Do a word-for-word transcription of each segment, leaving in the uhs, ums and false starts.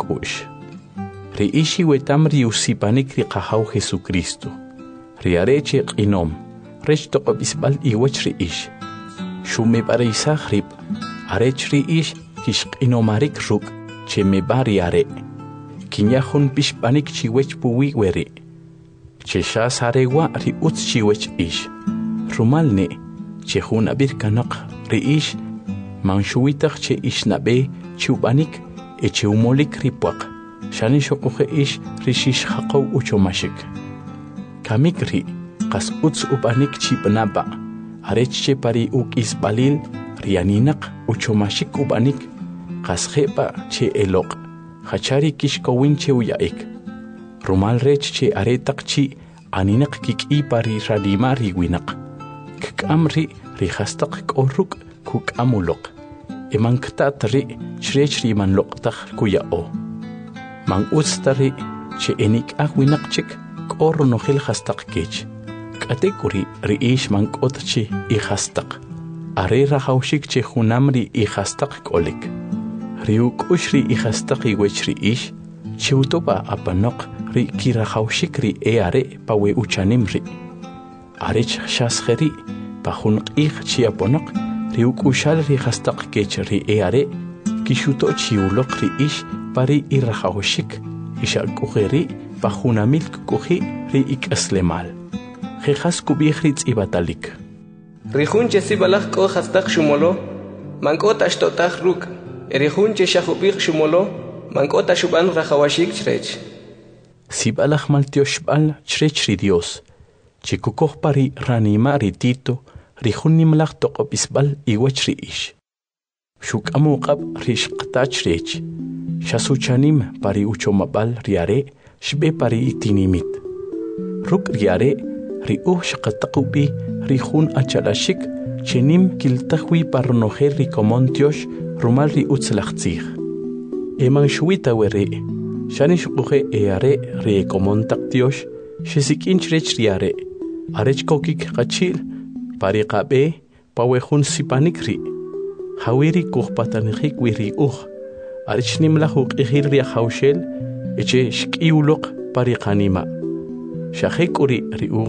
kush. Ri ishi wetam ri usipanik ri qahaw Jesucristo. Ri areche qinom. Rech toqob isbal iwach ri ish. Shume bare isach rib. Arech ri ish kish qinomarik ruk. Che me bari are. Kinyahun pishpanik chiwech puwi weri. Che shas arewa ri uts chiwech ish. Rumalne. Che hun abir kanak ri ish. Manshuitach che ish nabe chubanik. E che umolik ripuak. Shani shokuhe ish rishish haqaw uchomashik. Kamikri, kas uts ubanik chipnaba. Areche pari uk isbalil, rianinak uchomashik ubanik. Kas hepa che elok. Hachari kish kowinche uyaik. Rumal rech che aretak chi aninak kik i pari radima riwinak. Kik amri rihastak koruk kuk amulok. Eman ktat ri chrech riman loktak kuyao. Man utstari che enik ahwinak chik kor no hil hastak kech. Katekuri ri ish man kotchi i hastak. Are rahaushik che hunamri i hastak kolik. Riuk ushri i hastak i wechri ish. Chiutoba apanok ri kirahaushik ri e are pawe uchanimri. Arech shaskheri pahunq ich chiaponok riuk ushal ri hastak kech ri e are. Kishuto chiulok ri ish pari i rahaushik. Isha kuheri pahunamil kuhi ri ik aslemal. Jejas kubihritz ibatalik. Rihunche sibalach ko hastak shumolo. Mankot ashtotach ruk. Rihunche shahubich shumolo. Mankot ashuban rahawashik chrech. Sibalach maltioshbal chrech ri Dios. Chikukoh pari ranima ri tito. Rihunimlach toqopisbal iwach ri ish. Shuk amuqab rishqtach rech. Shasuchanim pari uchomabal riare. Shbe pari itinimit. Ruk riare. Ri uh shaqataqubi rihun achalashik chenim kiltahwi parnoher ri komontiosh rumal ri utzlachtzig. Eman shuita were shani shuquhe eare ri komontaktiosh shesikinch rech riare arech kokik qachil pariqabe pawehun sipanik ri hawiri kuhpatanihik wiri uh arech nimlahu qihir ri hawshel eche shkiulok pariqanima shahekuri ri uh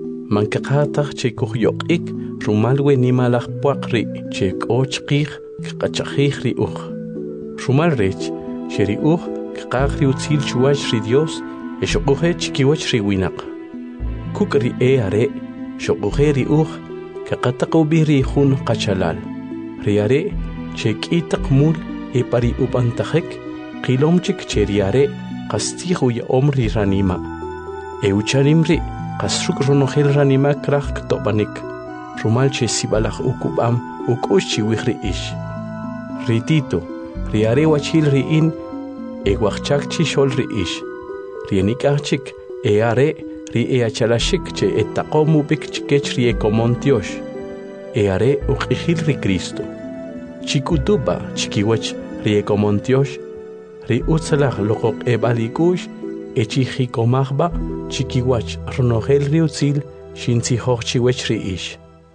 Mankaqataq che kuhyokik rumalwe nimalaq puaqri che k'ochqij kqachaqij ri uj. Rumal rech che ri uj kqaq ri utzil chuwach ri Dios e shoquje chikiwach ri winaq. Kuk ri e are shoquje ri uj kaqataq ubi ri jun qachalal. Ri are che k'itaq mul e pari upantajek qilomchik che ri are qastij uya omri ranima. E ucharim ri Kasruk ronohel ranima krach topanik. Rumalche sibalach ukubam ukushi wihri ish. Ritito, riare wachil riin e wachchakchi shol ri ish. Rienikachik e are ri e achalashik che etakomu bik chikech ri e komontiosh. E are ukihil ri Cristo. Chikutuba chikiwach ri e komontiosh. Ri utsalach lokok e balikush. Echi hikomagba chikiwach ronogel riutzil shinzi hochchiwech riish.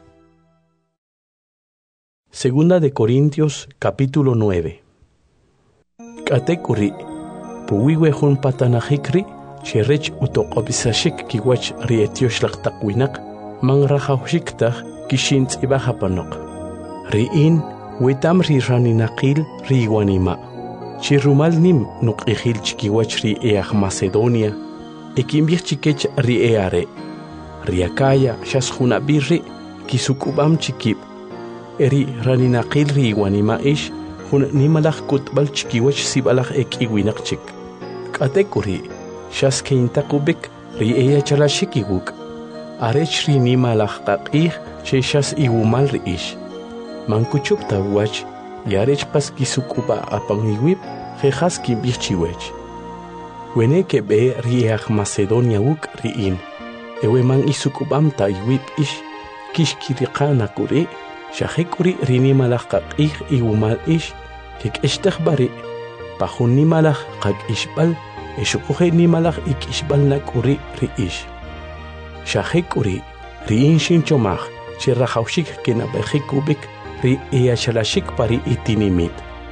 Segunda de Corintios capítulo nueve. Katekuri puwiwe hun patanahikri cherech utoqobisashik kiwach rietiosh laqtaqwinak mangrahawshiktaj kishintz ibahapanok. Riin wetam riraninaqil riwanima. Chirumal nim nuqihil chikiwach ri eaj Macedonia, ekimbich chikech ri eare. Riakaya shashuna birri, kisukubam chikib. Eri raninaqil ri wanima ish, hun nimalach kutbal chikiwach sibalach ek iwinak chik. Katekuri, shaskeintakubik ri ea chalashikiwuk. Arech ri nimalach qaqih, che shas iwumal ri ish. Mankuchuk tawach, Yarech pas kisukuba apangiwip, jejas kimbichiwech. Wene que be riach Macedonia wuk riin. Ewe man isukubam ta iwip ish, kishkirikana kuri, shahekuri rinimalach kak ich iwumal ish, kek eshtech bari, pahunimalach kak ishbal, eshukuhe nimalach ik ishbal na kuri ri ish. Shahekuri riin shinchomach, cherrahaushik kenabejikubik, ri eachalashik pari itinimit.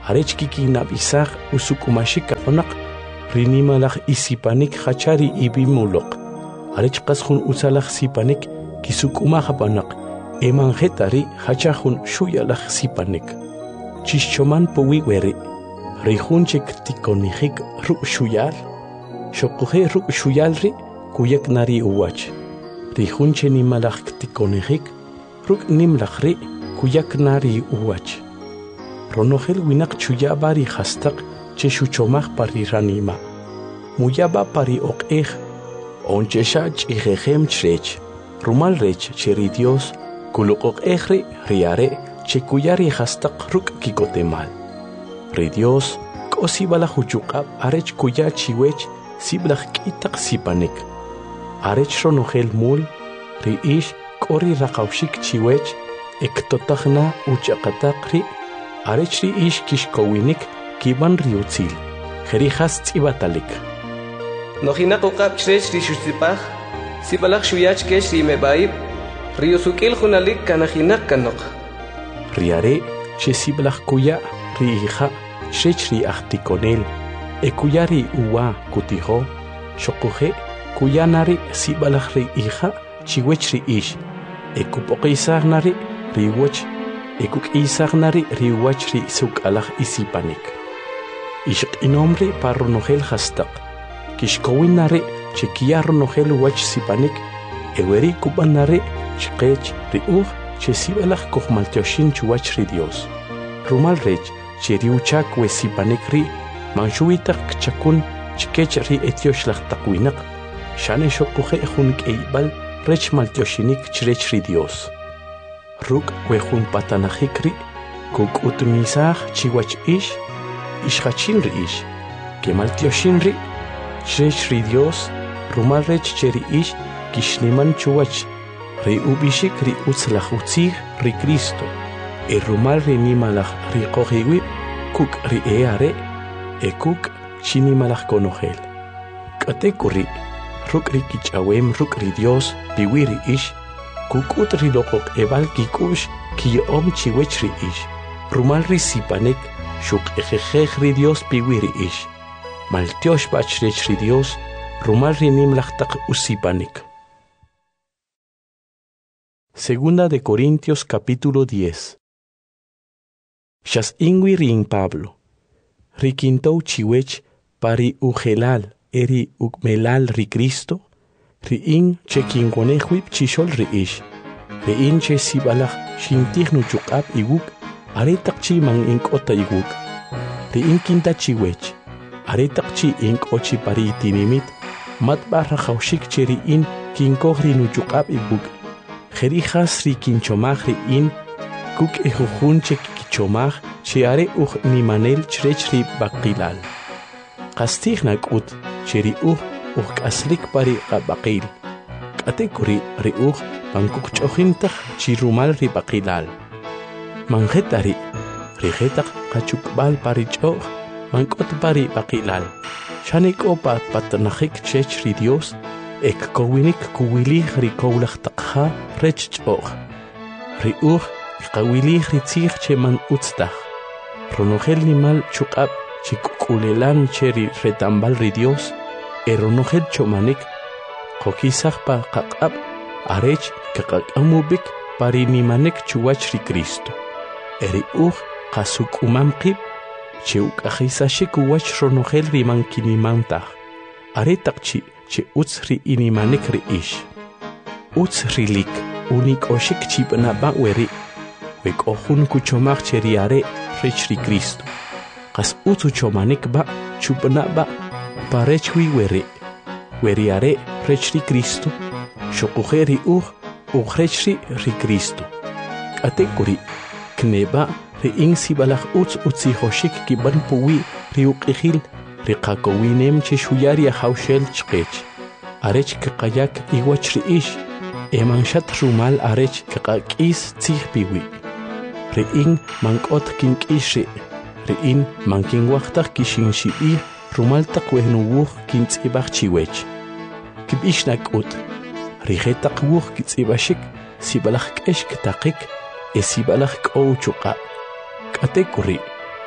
arech kikinab isaq usukumashik kaponaq rinimalaq isipanik hachari ibimuloq arech qasjun usalaq sipanik kisukuma hapanaq emanjetari hachajun shuyalaq sipanik chischoman puwi weri rijunchik tikonijik ru shuyal shoquje ru shuyalri kuyak nari uwach rijunche nimalaq tikonijik ruk nimlaqri kuyak nari uwach ronojel winak chuyabari hastaq che shuchomaj pari ranima muyaba pari oqej onchesha ch'ijejem chrech rumal rech cheri Dios kuluqoqejri riare che kuyari hastaq ruk kikotemal ri Dios k'osibala huchuqab arech kuya chiwech siblaj k'itaq sipanik arech ronojel mul ri ish k'ori raqawshik chiwech ektotajna uchaqataqri arech ri ish kishkowinik kiban riutzil jerijas tzibatalik nojina qoqab chrech ri shutzipaj sibalaq shuyach kesh ri mebaib riusukil junalik kanajinak kanok riare che siblaj kuya ri hija chrech ri ajtikonel e kuya ri uwa kutijo shoquje kuya nari sibalaj ri hija chiwech ri ish e kupoqisaj nari ri woch e kuk'isaj nari ri wach ri suk'alaj isipanik ishq inomri parronojel hastaq kishkowin nari che kiya ronojel wach sipanik eweri kuban nari chqech ri uj che sibalaj kojmaltyoshin chuwach ri Dios rumal rech che riuchak we sipanik ri manshuitaq kchakun chkech ri etiosh laqtaqwinaq shane shoquje jun k'eybal rech maltyoshinik chrech ri Dios ruk we jun patanajikri kuk'utmisaj chiwach ish ishqachin ri ish kemaltyoshin ri chrech ri Dios rumal rech che ri ish kishniman chuwach ri ubishik ri utzlaj utzij ri Cristo e rumal ri nimalaj ri qojiwi kuk ri eare e kuk chinimalaj konojel k'atekuri ruk ri kich'awem ruk ri Dios piwi ri ish kuk'ut ri loqoq ebal kik'ux kiyom chiwech ri ish rumal ri sipanik shuk'ejejej ri Dios piwi ri ish maltyosh b'achrech ri Dios rumal ri nimlaj taq usipanik. Segunda de Corintios capítulo diez. Shas ingwi rin Pablo rikintou chiwech pari ujelal eri ukmelal ri Cristo ri in che kingonejwib chishol ri ish ri in che sibalaj shintijnu chuqab iwuk aretaq chi man ink'ota iwuk ri in kinta chiwech aretaq chi ink'ochi pari itinimit matb'aj rajawshik che ri in kinkoj ri nuchuqab iwuk jerijas ri kinchomaj ri in kuk ejujun che kichomaj che are uj nimanel chrech ri baqilal qastij nak'ut che ri uj uj k'aslik pari qabaqil k'atekuri ri uj pankukch'ojintaj chi rumal ri baqilal manjetari ri jetaq qachukb'al pari ch'oj mank'ot pari baqilal shani k'opa patanajik chrech ri Dios ek kowinik kuwilij ri kowlaj taqja rech ch'oj ri uj qawilij ri tzij che man utztaj ronojel nimal chuq'ab chi kuk'ulelan che ri retambal ri Dios e ronojel chomanik qokisaj pa qaq'ab arech kaqak'amubik pari nimanek chuwach ri Cristo eri uj qasuk'umam qib che uk'ajisashik uwach ronojel ri mankinimantaj aretaq chi che utz ri inimanik ri ish utz rilik unik'oxik chib'naba' weri we k'ojun kuchomaj che ri are rech ri Cristo qas utz uchomanik ba chub'naba' parech wi weri weri are rech ri Cristo shoquje ri uj uj rech ri ri Cristo k'atekuri kneba ri in sibalaj utz utzijoxik kiban puwi ri uq'ijil ri qakowinem che shuyari ajawxel chqech arech kaqayak iwach ri ish emanshat rumal arech kaqak'is tzij piwi ri in mank'ot kink'ix ri ri in mankinwajtaj kixinxib'ij rumal taq wejnuwuj kintz'ibaj chiwech kib'ix nak'ut ri jetaq wuj kitz'ib'axik sibalaj k'ex ktaqik e sibalaj k'ow chuqab k'atekuri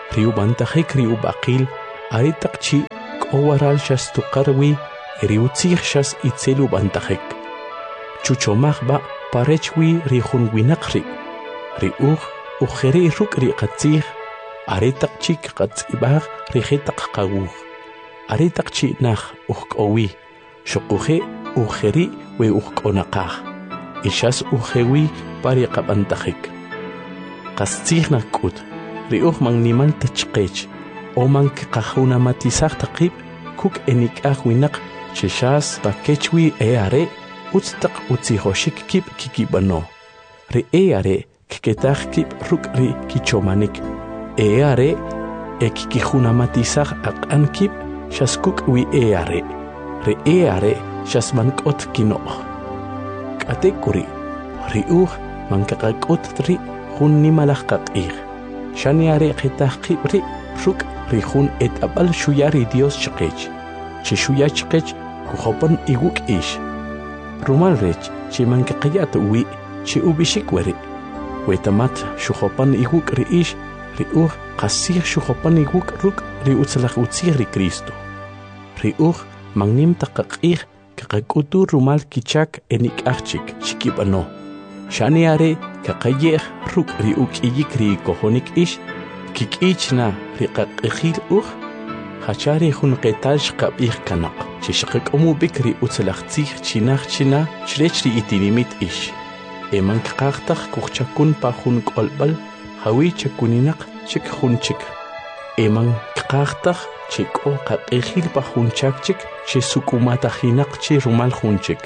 riu bantajek riu baqil aritaqchi k'owaral shas tuqarwi riu tzij shas itzelu bantajek chuchomajba parechwi rijun winaqri riuj ujeri ruk ri qatzij aritaqchik qatzibaj rijetaq qawuj aritaqchi naj ujk'owi shuquje ujeri we ujk'onaqaj ishas ujewi pari qabantajek qastzij nak'ut riuj man nimal tachqech o man qajuna matisaj taqib kuk enik'aj winaq chishas pakechwi e are utztaq utzijoshik kib kikibano ri e are kiketaj kib ruk ri kichomanik e are e kikijuna matisaj aq'an kib shas kuk wi e are ri e are shas man k'ot kino'j k'atekuri riuj man kaqak'ut ri jun nimalaj qaq'ij shani are qetaj qib ri ruk ri jun et'ab'al xuya ri Dios chqech chi xuya chqech kujopan iwuk ix rumal rech chi man kaqayat wi chi ubishik weri wetamat xujopan iwuk ri ix riuj qasij xujopan iwuk ruk ri utzlaj utzij ri Cristo riuj man nim taqaq'ij kaqak'utu rumal kichak enik'ajchik chikib'ano shani are kaqayej ruk ri uk'iyik ri kojonik ix kik'ichna ri qaq'ijil uj hachari jun qetal xqab'ij kanaq chi xqak'omu bik ri utzlaj tzij chinaj china chrech ri itinimit ix eman kaqaqtaj kujchakun pa jun k'olb'al hawi chakuninaq chik jun chik eman kaqaqtaj chi k'o qaq'ijil pa jun chak chik chi suk'umatajinaq chi rumal jun chik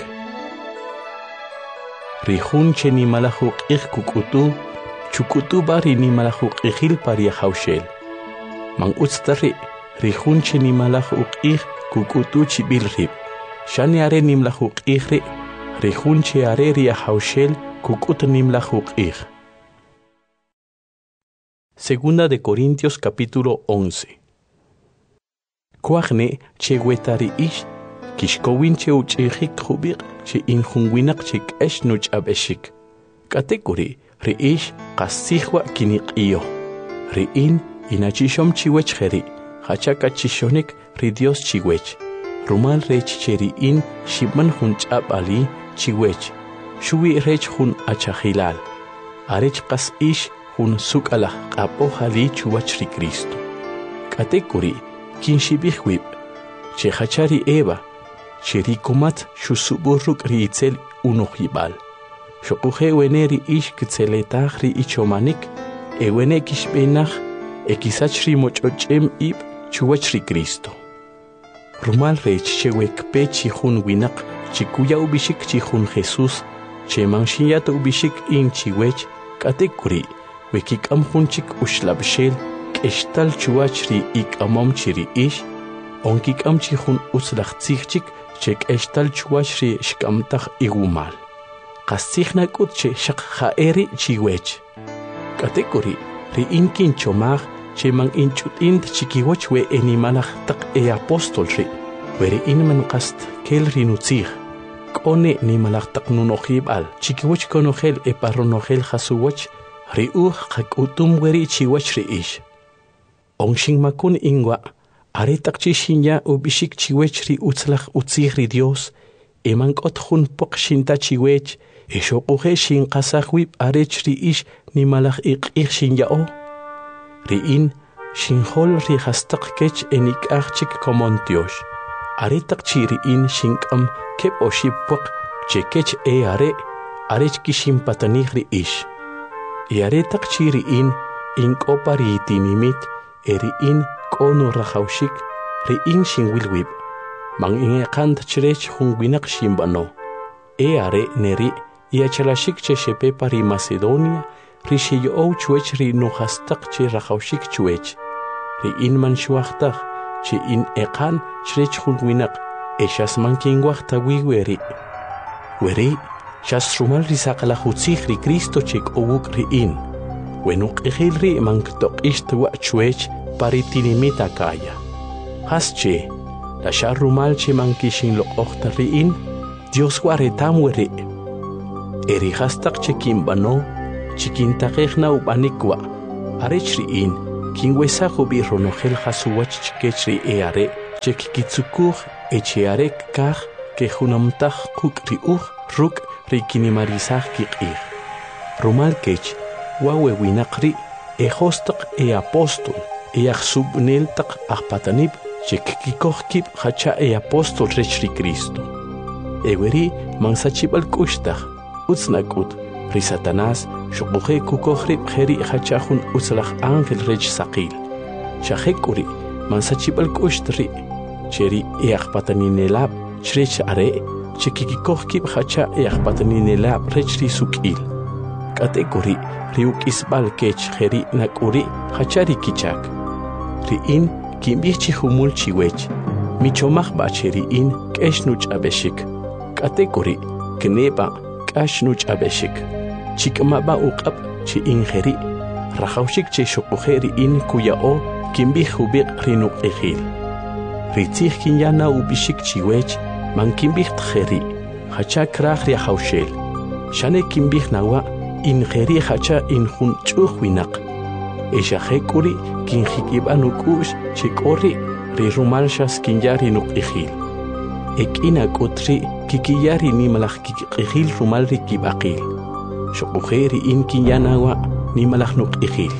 ri jun che nimalaj uq'ij kuk'utu chuk'utu ba ri nimalaj uq'ijil pa ri jawxel man utzta ri ri jun che nimalaj uq'ij kuk'utu chib'il rib shani are nimlaj uq'ij ri ri jun che are ri jawxel kuk'ut nimlaj uq'ij. Segunda de Corintios capítulo once. Kuajne che wetari ish kishkowin che uch'ijik jubiq che injunwinaq che k'ex nuch'ab'exik k'atekuri ri ish qasijwa kiniq'iyo ri in inachishom chiwech jeri hacha kachishonik ri Dios chiwech rumal rech che ri in shibman jun ch'ab'ali chiwech shuwi rech jun achajilal arech qas ish jun suk'alaj q'ap'ojali chuwach ri Cristo k'atekuri kinshibij wib che hacha ri Eva che ri kumat xusub'u ruk' ri itzel unuj-yib'al xuquje wene ri ix kitzeletaj ri ichomanik e wene kixb'enaj e kisach ri moch'och'em ib' chuwach ri Cristo rumal rech che wekpe chi jun winaq chi kuya ubixik chi jun Jesús che man xinyat ubixik in chiwech k'atekuri wekik'am jun chik uxlab'xel k'extal chuwach ri ik'amom chi ri ix onkik'am chi jun utzlaj tzij chik che k'extal chuwach ri xk'amtaj iwumal qastzij nak'ut che xaq ja'eri chiwech k'atekuri ri in kinchomaj che man inch'ut'int chikiwach we enimalaj taq e apóstol ri we ri in man qast kel ri nutzij k'one nimalaj taq nunoj-yib'al chikiwach konojel e parronojel jasuwach ri uj qak'utum we ri chiwach ri ix onxinmakun inwa are taqchi xinya ubixik chiwech ri utzlaj utzij ri Dios eman k'ot jun poq xinta chiwech e xoquje xinqasaj wib arech ri ix nimalaj iq'ij xinya'o ri in xinjol ri jastaq kech enik'aj chik komontiox are taqchi ri in xink'am keb' oxib poq che kech e are arech kixinpatanij ri ix y are taqchi ri in ink'opa ri itinimit e ri in k'onu rajawxik ri in xinwilwib man inq'ant chrech jun winaq xinb'ano e are neri iachalaxik che xepepa ri Macedonia ri xiyo'ow chuwech ri nujastaq che rajawxik chuwech ri in man xuajtaj che in eqan chrech jun winaq e xas man kinwaj tawi weri weri xas rumal ri saqlaj utzij ri Cristo che k'owuk ri in we nuq'ijil ri man ktoq'ix twa' chuwech pari tinimit Acaya has che la xa rumal che man kixinloq'ojta ri in Dios waretam weri eri hastaq che kinb'ano chi kintaqej na ub'anik wa arech ri in kin wesa hubi ronogel hasuwach chikechri eare chekikitsukuj echearek kaj ke junamtaj kuk riuj ruk rikinimarizaj kiq'ij rumal kech wawe winaqri e hostaq e apóstol e axubnel taq ajpatanib chekikikoj kib hacha e apóstol rechri Cristo eweri mansachibal kushtaj utsnakut ri Satanás shuquje kukojri kheri hachajun utslaj ángel rech saqil chajekuri mansachibal kushtri cheri e ajpataninelab chrech are chekikikoj kib hacha e ajpataninelab rechri sukil kategori riuk isbal kech kheri nakuri hachari kichak riin kimbichi humul chiwech michomaj bacheri in keshnuch abeshik kategori kneba kashnuch abeshik chikmaba uqab chi ingeri rajawshik che shuqujeri in kuyao kimbi hubiq rinuq ejil ritzij kinyana ubishik chiwech man kimbi tkheri hacha kraj ri hawshel shane kimbi nawa in kheri hacha in hun chuhwinaq eshajekuri kin hikibanukush chikori ri rumalshas kinyari nuqijil ekina kutri kikiyari nimalaj kikijil rumal ri kibaqil shuqujeri in kinyanawa nimalaj nuqijil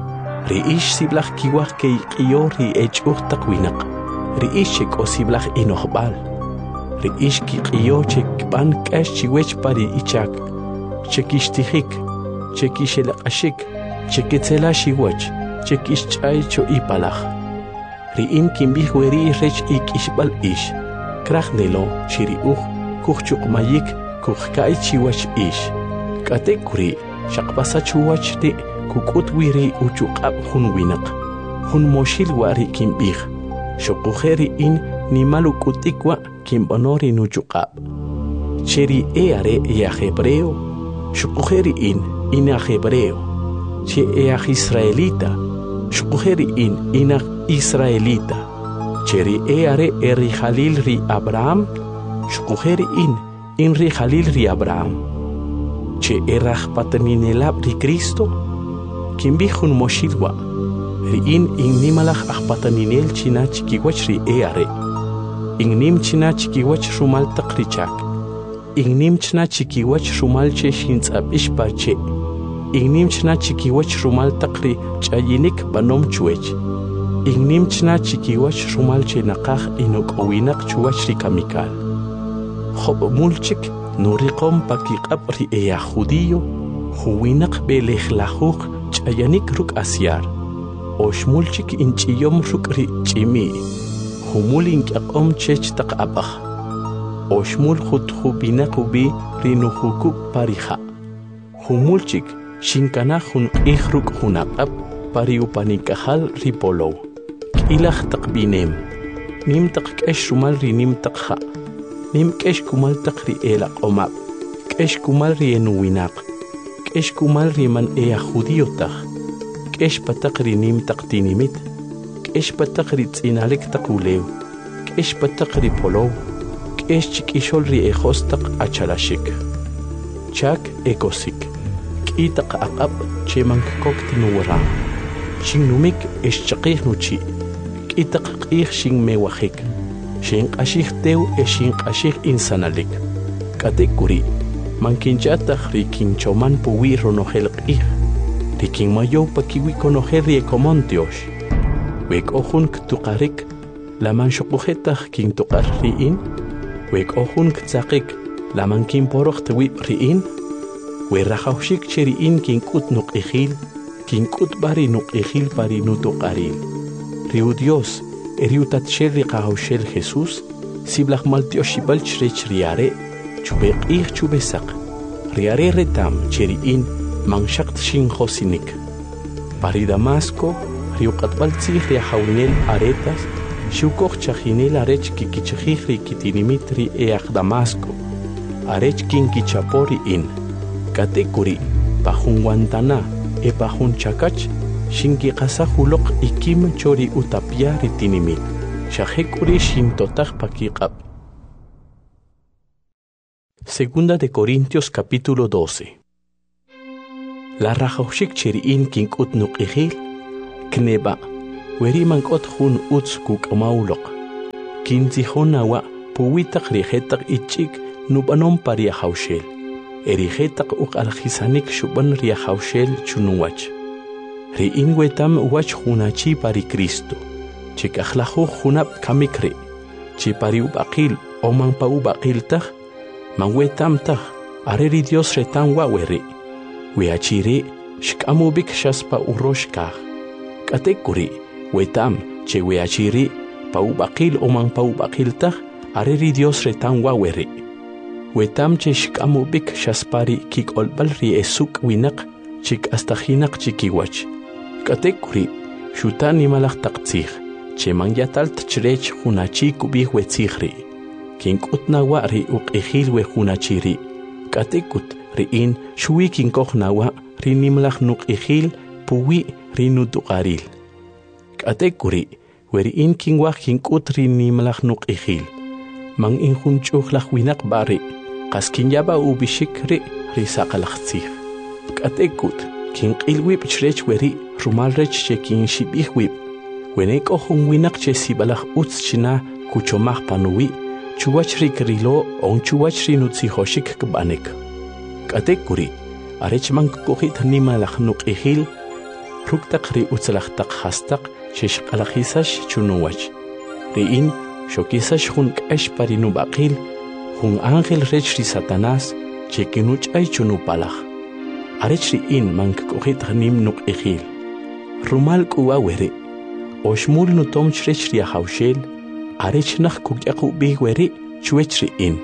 ri ish siblaj kiwaj ke iqiyori echuj taqwinaq ri ish chekosiblaj inojbal ri ish kiqiyo chekban k'ax chiwech pari ichak chekishtijik chekishelaqashik cheketzela shiwach chekishch'ay cho ipalaj ri'in kimbij weri rech ik'ixb'al ix kraj nelo chiri'uj kujchuqmayik kujka'y chiwach ix k'ate kuri xaqpasa chuwach ri kuk'ut wiri uchuq'ab' jun winaq jun moxil wa ri kimbij xuquje ri'in nimal uk'utik wa kinb'ano ri nuchuq'ab' cheri e are yaj hebreo xuquje ri'in inaj hebreo che eaj israelita xuquje ri'in inaj israelita cheri e are eri jalil ri Abraham xuquje ri'in in ri jalil ri Abraham che eraj pataninelab ri Cristo kimbij jun moxilwa ri'in in nimalaj ajpataninel china chikiwach ri e are in nim china chikiwach rumal taq richak in nim china chikiwach rumal che xintz'ab'ixpa che in chna chikiwach rumal taqri ch'ayinik banom chuech in chna chikiwach rumal chenaqaj inok'owinaq chuwach ri kamikal job mulchik nuriqom pakiq'ab ri eya judío juwinaq belejlajuq ch'ayanik ruk' asyar oxmulchik inch'iyom ruk' ri ch'imi jumul ink'aq'om chech taq ab'aj oxmul jutjubinaq ubi ri nujukub parija jumulchik Shinkana jun q'ij ruk' jun aq'ab' pari upanikajal ri polow k'ilaj taq binem nim taq k'ex rumal ri nim taq ja' nim k'ex kumal taq ri elaq'omab' k'ex kumal ri enuwinaq k'ex kumal ri man eya judío taj k'ex pataq ri nim taq tinimit k'ex pataq ri tz'inalik taq ulew k'ex pataq ri polow k'ex chik'ixol ri ejos taq achalashik chak ekosik itaq aq'ab' cheman kokti nuwara xinumik exchaqij nuchi k'itaq q'ij xinmewajik xinq'axij tew e xinq'axij insanalik k'ate kuri mankinchataq ri kinchoman puwi ronojel q'ij ri kinmayow pakiwi konojel ri ekomon tiox wek'o jun ktuqarik laman xuqujetaq kintuqar ri'in wek'o jun ktzaqik laman kinporoj tewib' ri'in we rajawshik cheri'in kink'ut nuq'ijil kink'ut bari nuq'ijil pari nutuq'aril riu Dios eriu tatxel ri qajawxel Jesús siblaj maltioxibal chrech riare chube q'ij chube saq riare retam cheri'in manxaqt xinjosinik pari Damasco riu q'atb'al tzij ri ajawinel aretas xiwkoj chajinel arech kikichajij ri kitinimit ri eaj Damasco arech kinkichapo ri'in kate kuri pajun Guantaná e pajun Chakach xinkiqasa juloq ikim chori utapia ri tinimit xaje kuri xintotaj pakiq'ab' Segunda de Corintios capítulo doce La rajawxik cheri'in kink'ut nuq'ijil kneba weri mankot hun uts kuk maulok kinzi honawa puwitak rihetak ichik nubanom paria haushel erihetak uk alhisanik shuban ria haushel chunuwach ri inwetam wach hunachi pari Cristo chik akhlaho hunap kamikre chi pari ubaqil o man pa ubaqil tak manwetam tak areri Dios retan waweri weachiri shkamubik shaspa uroshkah katekuri wetam che weachiri pa ubaqil o man pa ubaqil tak areri Dios retan waweri wetam che shkamubik shaspari kik olbal ri esuk winak chik astahinak chikiwach katekuri shutani malak taqtzih che mangyatalt chrech hunachi kubih wetzihri kinkut nawa ri uqihil we hunachiri katekut riin shui kinkoh nawa ri nimlach nuqihil puwi ri nutuqaril katekuri weriin kinwa kinkut ri nimlach nuqihil mang in hunchuhlach winak bari qaskinyaba ubishikri ri saqalaqtzih katekut kinqilwib chrech weri rumalrech che kinshibihwib wenek ohun winak che sibalach utz china kuchomach panuwi chuwachri krilo on chuwachri nutsi hoshik kbanek katekuri arech man kohit nimalach nuqihil ruktaqri utzlach taq hastak chesh qalakhisash chunuwach rein shokisash hun kash parinu baqil hun angel rechri satanas chekinuch ay chunupalach arech rein man kohit nim nuqihil rumal kuwa weri oshmul nutom chrechri haushel arech nakh kukyaqu bih weri chuechri in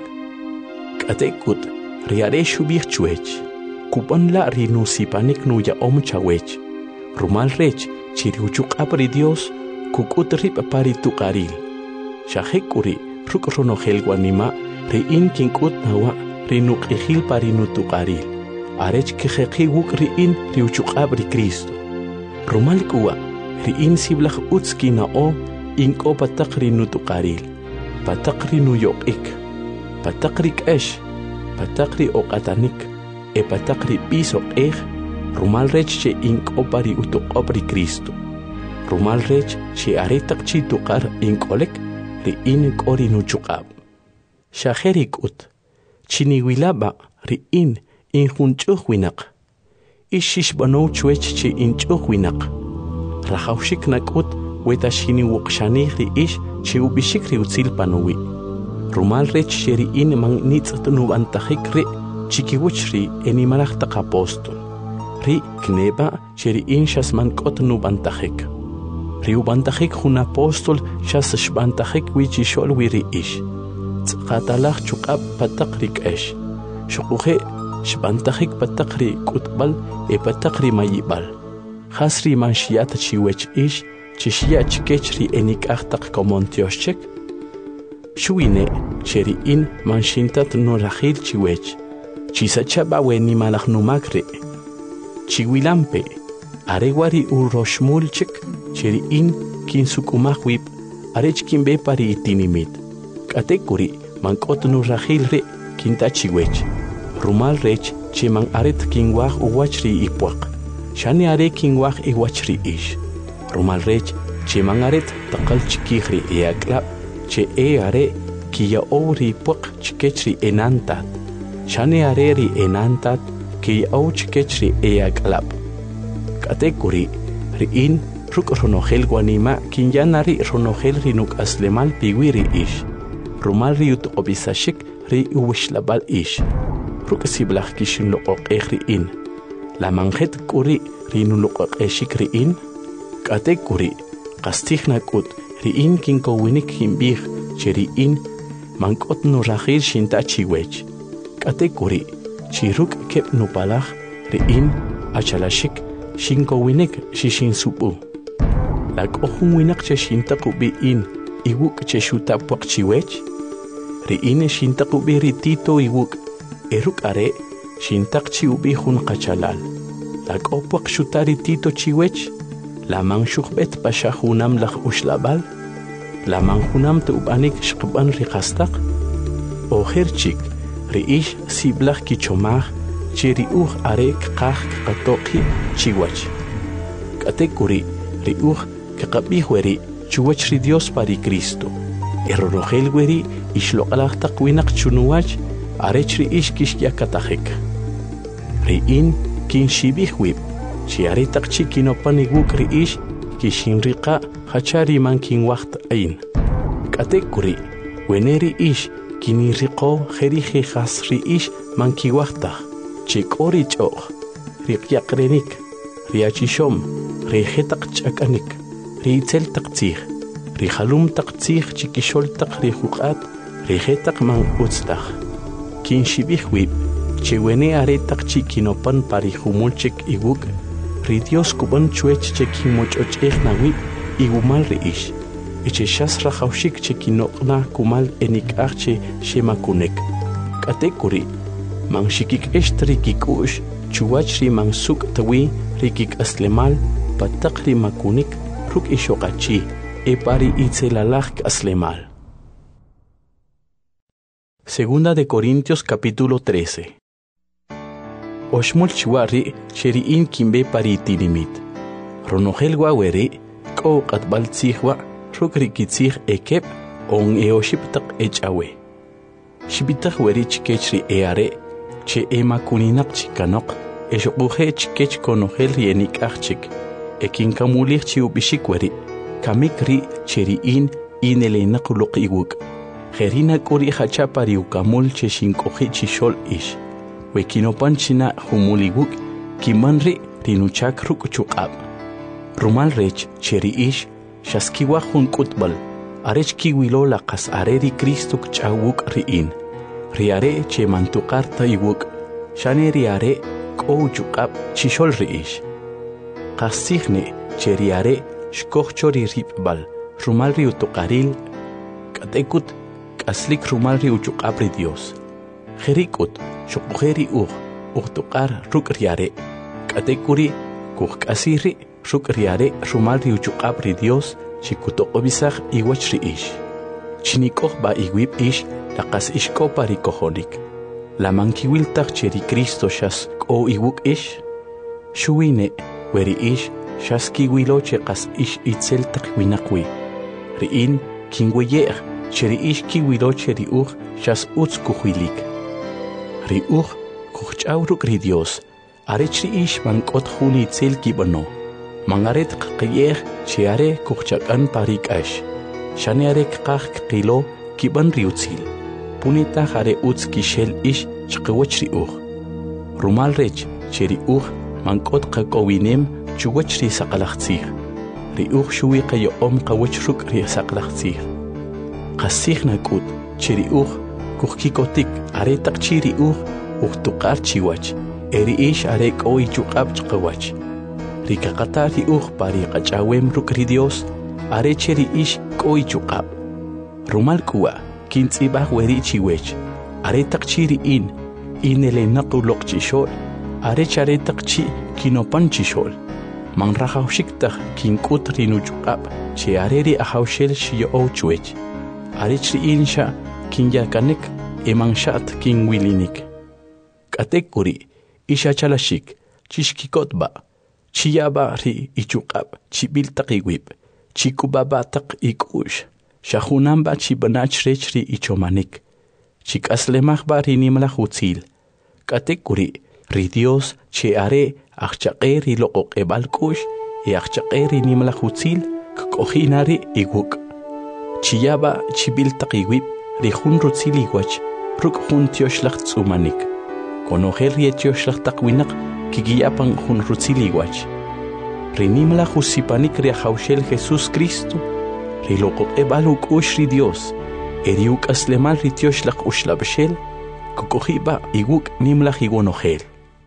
katekut riare shubih chuech kupon la rinu sipanik nuya om chawech rumal rech chiriuchuk apri Dios kukut rip pari tuqaril shahekuri ruk rono helwanima rein kinkut nawa rinu qihil pari nu tuqaril arech kheqi wukri in riuchuk apri Cristo rumal kuwa riin siblach utski na o inko patakri nu tuqaril patakri nu yoqik patakri kesh patakri oqatanik e patakri piso ej rumal rech che inko pari utuqopri Cristo rumal rech che aretak chi tuqar inkolek riin kori nu chuqab shaherik ut chini wilaba riin in hunchuh winak ishish bano chuech che inchuh winak rahawshik nakut wetashini wuqshani ri ish che ubishik ri utzil panuwi rumal rech sheri in man nitzt nu antahik ri chikiwuchri enimalach taq apostol ri kneba sheri in shasman kot nu antahik ri ubantahik hun apostol shas shbantahik wichi shol wi ri ish tsqatalach chuqab pataq ri kesh shuquhe shbantahik pataq ri kutbal e pataq ri mayibal Hasri man shiata chiwech ish chishia chikechri enik achtak komontioshchek shuine cheri in man shintat no rahil chiwech chisachaba weni malach numakre chiwilampe arewari uroshmulchek cheri in kinsukumahwib arech kimbe pari itinimit katekuri man kot no rahil re kinta chiwech rumal rech che man aret kinwah uwachri ipwaq shani are kinwah iwachri ish rumal rech che mangaret taqal chikihri eaklab che e are kiya ori puq chikechri enantat shani are ri enantat kiya au chikechri eaklab katekuri riin ruk ronohel guanima kinyanari ronohel rinuk aslemal piwiri ish rumal riut obisashik ri uwishlabal ish ruk siblach kishin loqoq in la manjet kuri rinu loqoq eshik riin katekuri qastihna kut riin kinko winik himbih cheriin mankot no rahil shinta chiwech katekuri chiruk kep no palach riin achalashik shinko winik shishin supu la kohun winak che shinta kubi in iwuk che shuta pok chiwech riin shinta kubi ritito iwuk eruk are shintak chi ubi hun qachalal la kopok shutari tito chiwech la man shukhbet pasha hunam lakh ushlabal la man hunam tubanik shqban riqastaq o herchik riish siblach ki chomach chiri uh arek qaq qatoqi chiwach katekuri ri uj kaqabih weri chuwach ri Dios pari Cristo erorogel weri ishloqalaq taq winaq chunuwach arech ri ish kishyaakatajek ri in kin shibih wib chi are taq chi kinopan iguk ri ish kishinriqa hachari man kin waqt ain k'atekuri weneri ish kiniriqo jerije jas ri ish man kiwaqtaj chik'ori ch'oq riqyaqrenik riachishom rijetaq ch'akanik riitzel taq tzij rijalum taq tzij chikixol taq rijuq'at rijetaq man utztaj kinshibij wib chewene are taq chikinopan parijumulchik iguk ri Dios kuban chuech chekimoch'och'ej nawib igumal ri ish ichexas rajawxik chekinoqna kumal enik'aj che xemakunek k'atekuri man xikik'ext rikik'u'x chuwach ri man suk' tawi rikik'aslemal pataq ri makunik ruk' ixoqachi e pari itzelalaj k'aslemal. Segunda de Corintios capítulo trece. Oxmul chiwari xeri'in kimbe pari tilimit. Ronojel waweri k'o q'atb'al tzijwa ruk' rikitzij ekeb on eoxiptaq ech'awe. Xibitaq weri chikech ri eare che emakuninaq chikanoq exoquje chikech konojel ri enik'aj chik ekinkamulij chi ub'ixik weri kamik ri cheri'in inelenaq luq iwuk' jerina k'uri hacha pari ukamul che xink'oji chixol ix wekinopan china jumul iwuk' kiman ri rinuchak ruk' chuq'ab' rumal rech cheri ix xaskiwaj jun k'utb'al arech kiwilo laqas are ri Cristo k'ch'awuk' ri'in ri are che mantuqarta iwuk' xane ri are k'o uchuq'ab' chixol ri ix qasijne che ri are xkoj cho ri rib'b'al rumal ri utuqaril k'atekut k'aslik rumal ri uchuq'ab' ri Dios jerik'ut xoquje ri uj ujtuq'ar ruk' ri are k'atekuri kujk'asij ri ruk' ri are rumal ri uchuq'ab' ri Dios chikutoq'ob'isaj iwach ri ix chinik'oj b'a iwib' ix laqas ixk'o pari kojonik lamankiwiltaj che ri Cristo xas k'o iwuk' ix xuwine weri ix xas kiwilo che qas ix itzel taq winaq wi ri'in kinweye'j che ri ix kiwilo che ri uj xas utz kujwilik ri uj kujch'aw ruk' ri Dios arech ri ix man k'ot jun itzel kib'ano man are tqaqiyej che are kujchak'an pari k'ax xane are kqaj kqilo kib'an ri utzil punitaj are utz kixel ix chqewach ri uj rumal rech che ri uj man k'ot qak'owinem chuwach ri saqlaj tzij ri uj xuwi qayoq'om qawach ruk' ri saqlaj tzij qasij nak'ut che ri uj kujkikotik are taq chi ri uj ujtuq'ar chiwach e ri ix are k'o ichuq'ab' chqawach ri kaqata ri uj pari qach'awem ruk' ri Dios are che ri ix k'o ichuq'ab' rumal k'uwa kintz'ib'aj weri chiwech are taq chi ri'in inelenaq uloq chixol arech are taq chi kinopan chixol man rajawxiktaj kink'ut ri nuchuq'ab' che are ri ajawxel xiyo'ow chuwech arech ri'in xa kinyakanek e man xa't kinwilinik k'atekuri ixachalaxik chixkikotb'a chiyab'a ri ichuq'ab' chib'il taq iwib' chikub'ab'a taq ik'u'x xajunanb'a chib'anach rech ri ichomanik chik'aslemajb'a ri nimlaj utzil k'atekuri ri Dios che are ajchaq'e ri loq'oq'eb'al k'u'x e ajchaq'e ri nimlaj utzil kk'ojina ri iwuk' chiyab'a chib'il taq iwib' ri jun rutzil iwach ruk' jun tioxlaj tz'umanik konojel ri tioxlaj taq winaq kikiyapan jun rutzil iwach ri nimlaj usipanik ri ajawxel Jesús Cristo ri loq'oq'eb'al uk'u'x ri Dios e ri uk'aslemal ri tioxlaj uxlab'xel kuk'ojib'a iwuk' nimlaj iwonojel.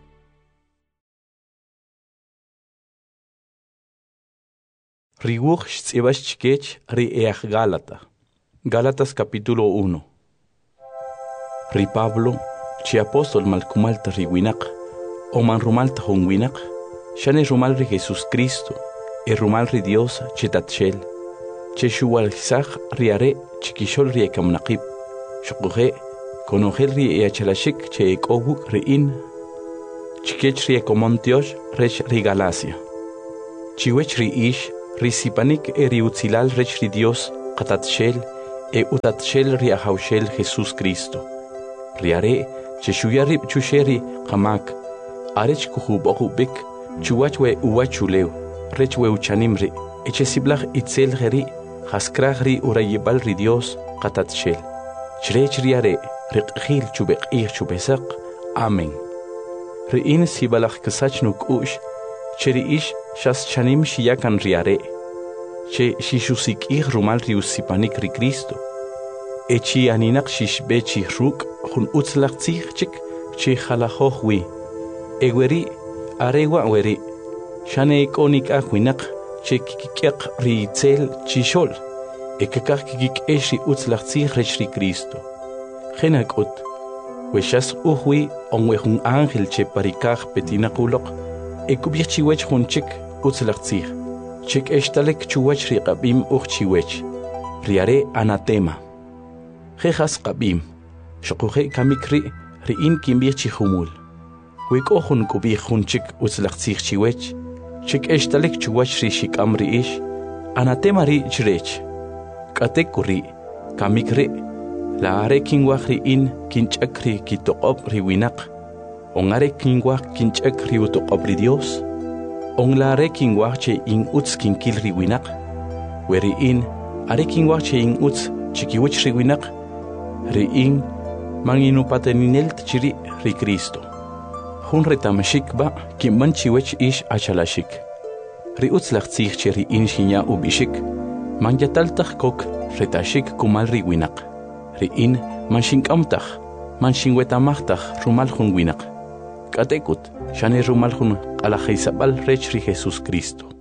Ri uj xtz'ib'ax chikech ri eaj Gálata. Gálatas capítulo uno. Ri Pablo chi apóstol malkumalta ri winaq o man rumalta jun winaq xane rumal ri Jesús Cristo e rumal ri Dios chetatxel che xuwalsaj ri are chikixol ri ekamnaqib xuquje konojel ri eachalaxik che ek'owuk ri'in chikech ri ekomontiox rech ri Galacia chiwech ri ix Risipanik eri utzilal rech ri Dios qatatshel e utatshel ri ahaushel Jesús Cristo. Riare cheshuyarib chusheri qamak arech kuhubokubik chuwachwe uwachuleu rechwe uchanimri echesiblach itzel geri haskragri urayibal ri Dios qatatshel. Chrech riare riqhil chubeqih chubesaq. Amén. Riin sibalach kasachnuk ush cheriish shas chanim shiyakan riare. Che shishusik ih rumal riusipanik ri Cristo. Echi aninak shishbechi ruk hun utzlach tzich che khalahohwi. Egweri arewa weri. Shane ikonik akwinak che kikik ri tzel chishol. Ekakak kikik eshi utzlach tzich rech ri Cristo. Genakut. Weshas uhwi onwe hun ángel che parikaj petina kulok. Ekubich chiwech hun chik utzlach tzich. Chik eshtalek chuwach ri qabim uch chiwech. Riare anatema. Jejas qabim. Shokuhe kamikri riin kimbich chihumul. Wek ohun kubich hun chik utzlach tzich chiwech. Chik eshtalek chuwach ri shikam ri ish. Anatema ri chrech. Katekuri kamikri. La are kingwach ri in kinchakri kitoqob ri winak. On are kingwach kinchakri utoqob ri Dios. On la are kingwach che in uts kinkil ri winak. Weri in are kingwach che in uts chikiwich ri winak. Ri in manginu pateninelt chiri ri Cristo. Hun retamashik ba kimman chiwech ish achalashik. Ri uts lachtzich che ri in shinya ubishik. Mangyataltach kok retashik kumal ri winak. Riin manshinkamtach, manshinwetamachtaj rumal hun winak. Katekut, shane rumal hun alajaisabal rech ri Jesús Cristo.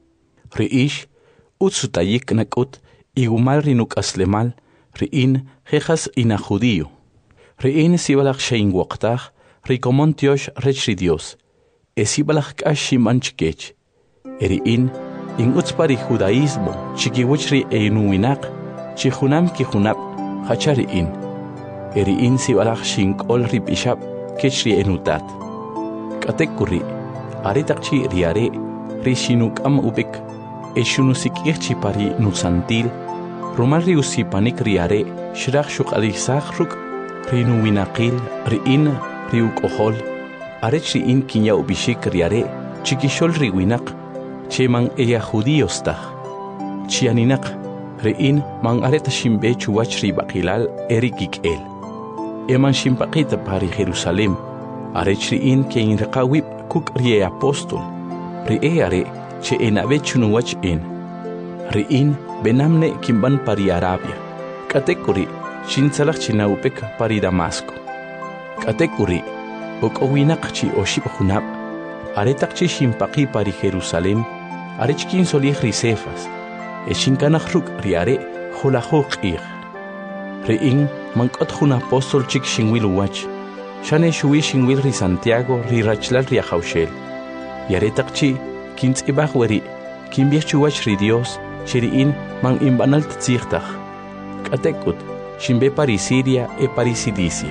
Riish, utsutayik nakut, igumal rinuk aslemal, riin jejas ina judío. Riin sibalach shein waqtaj, rikomontiosh rech ri Dios. Esibalach kashi manchkech. Riin, in utspari judaísmo, chikiwich ri einuwinak, chihunam kihunab, Hachari in. Eri in sibalach shink ol ribishab kechri enutat. Katekuri. Aritakchi riare. Rishinuk am ubik. Eshunusik irchi pari nusantil. Rumal riusipanik riare. Shirach shuk alisachruk. Rinu winakil. Riin riuk ohol. Arechri in kinya ubishik riare. Chikishol riwinak. Cheman eya judíostach. Chianinak. Rein man areta shimbe chuwach ri bakilal erikik el. Eman shimpaqita pari Jerusalem. Arechri in ke in reqawib kuk rie apostol. Ri are che enabe chunuwach in. Rein benamne kimban pari Arabia. Katekuri shinsalach chinaupek pari Damasco. Katekuri okowinak chi oshib hunab. Aretak chi shimpaqi pari Jerusalem. Arechkin solih risefas. Eshinkanach ruk riare holahok ir. Rein mankot hun apostol chik shingwil wach. Shane shui shingwil ri Santiago ri rachlal ri ahaushel. Yaretak chi kintz ibach weri. Kimbich chuwach ri Dios shiriin man imbanal tzirtach. Katekut shimbe pari Siria e pari Cilicia.